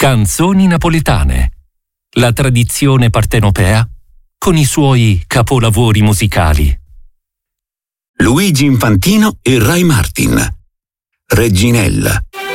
Canzoni napoletane. La tradizione partenopea con i suoi capolavori musicali. Luigi Infantino e Ray Martin. Reginella.